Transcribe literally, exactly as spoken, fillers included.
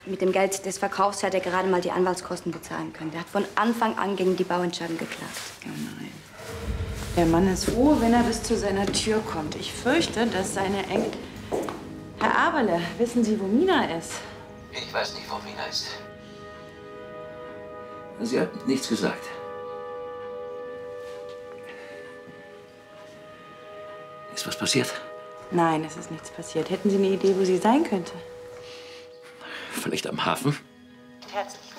Mit dem Geld des Verkaufs hat er gerade mal die Anwaltskosten bezahlen können. Der hat von Anfang an gegen die Bauentscheidung geklagt. Oh nein. Der Mann ist froh, wenn er bis zu seiner Tür kommt. Ich fürchte, dass seine Enkel... Herr Aberle, wissen Sie, wo Mina ist? Ich weiß nicht, wo Mina ist. Sie hat nichts gesagt. Ist was passiert? Nein, es ist nichts passiert. Hätten Sie eine Idee, wo sie sein könnte? Vielleicht am Hafen? Herzlich.